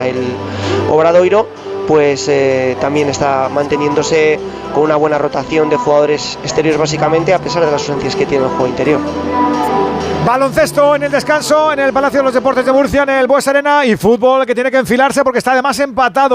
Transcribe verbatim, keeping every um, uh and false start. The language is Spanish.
el Obradoiro, pues eh, también está manteniéndose con una buena rotación de jugadores exteriores básicamente, a pesar de las ausencias que tiene el juego interior. Baloncesto en el descanso en el Palacio de los Deportes de Murcia, en el Bues Arena, y fútbol que tiene que enfilarse porque está además empatado.